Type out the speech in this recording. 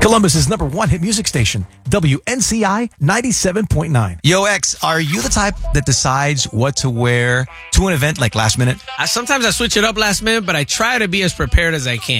Columbus's #1 hit music station, WNCI 97.9. Yo, X, are you the type that decides what to wear to an event like last minute? Sometimes I switch it up last minute, but I try to be as prepared as I can.